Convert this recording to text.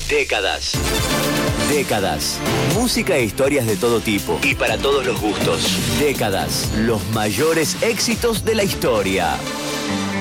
Décadas. Décadas. Música e historias de todo tipo. Y para todos los gustos. Décadas. Los mayores éxitos de la historia.